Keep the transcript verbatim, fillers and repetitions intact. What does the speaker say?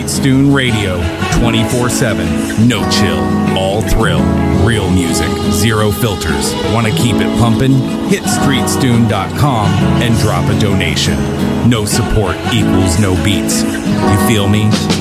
Stoon Radio, twenty-four seven, no chill, all thrill, real music, zero filters. Want to keep it pumping? Hit street stoon dot com and drop a donation. No support equals no beats. You feel me?